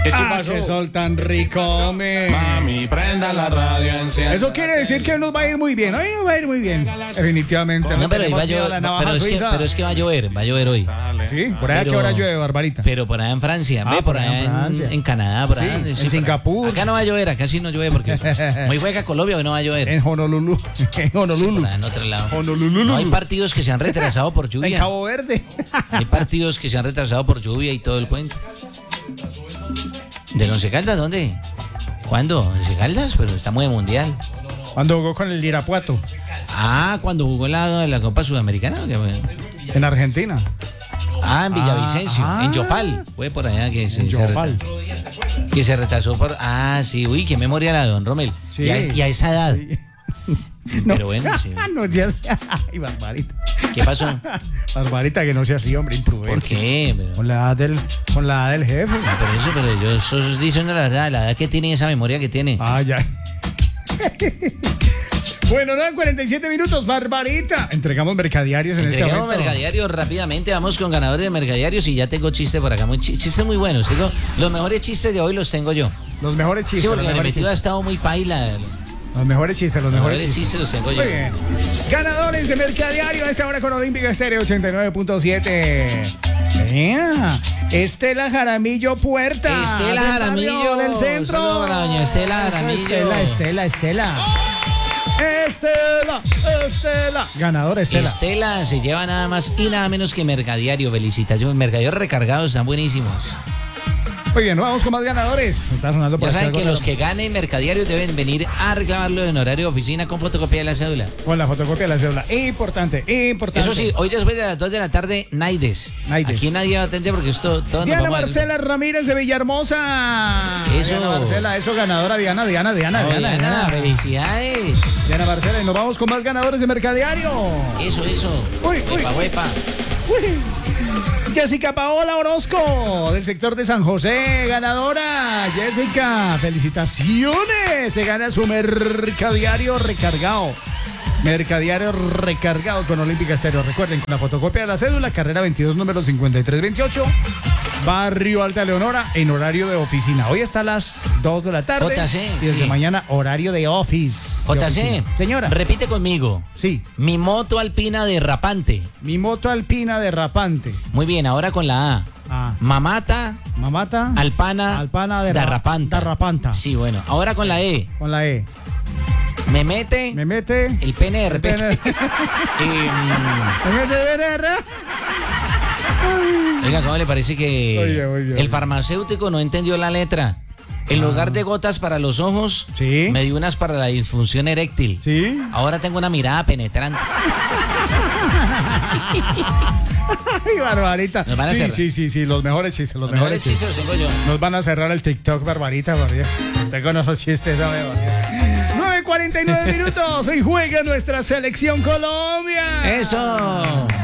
qué sol tan rico, me. Mami, prenda la radio, encienda. Eso quiere decir que nos va a ir muy bien. Hoy nos va a ir muy bien. Definitivamente. No, pero tenemos iba a miedo a llover, la navaja suiza. pero es que va a llover hoy. Sí, por allá Pero- que hora llueve, Barbarita. Pero por allá en Francia, Ah, por allá en Francia. en Canadá, por Sí, allá. en por Singapur. acá no va a llover, acá sí no llueve porque muy juega Colombia, hoy no va a llover. En Honolulu. En Honolulu. Por allá en otro lado. Honolulu. No hay partidos que se han retrasado por En lluvia. Cabo Verde. Hay partidos que se han retrasado por lluvia y todo el cuento. ¿Del Once Caldas dónde? ¿Cuándo? ¿Once Caldas? Pero estamos de mundial. Cuando jugó con el Irapuato. Ah, cuando jugó la Copa Sudamericana. ¿O qué fue? En Argentina. Ah, en Villavicencio, Ah. en Yopal. Fue por allá que En se Yopal. que se retrasó por... Ah, sí, uy, qué memoria la de don Rommel. Sí. Y a esa edad. No, Pero bueno, sí. no seas. Ay, Barbarita. ¿Qué pasó? Barbarita, que no sea así, hombre, imprudente. ¿Por qué? Pero, Con la edad del jefe. pero ellos dicen la edad que tiene, esa memoria que tiene. Ah, ya. Bueno, no, en 47 minutos, Barbarita. Entregamos mercadiarios en este Entregamos momento. mercadiarios rápidamente, vamos con ganadores de mercadiarios y ya tengo chiste por acá, chistes muy buenos. Los mejores chistes de hoy los tengo yo. Los mejores chistes. Sí, porque los el mejores metido ha chistes. estado muy paila. Los mejores chistes, los mejores mejores chistes. chistes los tengo yo. Muy bien. Ganadores de Mercadiario a esta hora con Olímpica Estéreo 89.7. Vea, Estela Jaramillo Puerta. Estela del barrio Jaramillo, del centro. saludo para doña Estela Eso, Jaramillo. Estela. Ganadora Estela. Estela se lleva nada más y nada menos que Mercadiario. Felicitaciones. Mercadiarios recargados están buenísimos. Muy bien, vamos con más ganadores. Está sonando por Ya aquí saben algo que los raro. que ganen Mercadiario deben venir a reclamarlo en horario de oficina con fotocopia de la cédula. Con la fotocopia de la cédula. Importante. Eso sí, hoy después de las 2 de la tarde, Naides. Naides. Aquí nadie va a atender porque esto todo nos Diana vamos a- Marcela Ramírez de Villahermosa. Eso. Diana Marcela, eso, ganadora. Diana. Diana, felicidades. Diana Marcela, y nos vamos con más ganadores de Mercadiario. Eso. Uy. Huepa. Uy. Jessica Paola Orozco, del sector de San José, ganadora. Jessica, felicitaciones. Se gana su Mercadiario recargado. Mercadiario recargado con Olímpica Estéreo. Recuerden, con la fotocopia de la cédula, carrera 22, número 5328, Barrio Alta Leonora, en horario de oficina. Hoy está a las 2 de la tarde. JC, y desde sí. mañana, horario de office. de JC, oficina. Señora. repite conmigo. Sí, Mi moto alpina derrapante. mi moto alpina derrapante. Muy bien, ahora con la A. Mamata, Mamata. alpana, darrapanta. Darrapanta. Sí, bueno. Ahora con la E. Con la E. Me mete Me mete. el pene de repente. Me mete. Oiga, ¿cómo le parece que Oye. el farmacéutico no entendió la letra? En lugar de gotas para los ojos, Sí. me dio unas para la disfunción eréctil. Sí. Ahora tengo una mirada penetrante. Ay, Barbarita. Nos van a cerrar. Sí. Los mejores chistes, los Los mejores chistes. chistes los tengo yo. Nos van a cerrar el TikTok, Barbarita. Usted con esos chistes, ¿sabe, Barbarita? 9:49 minutos. Y juega nuestra selección Colombia. Eso.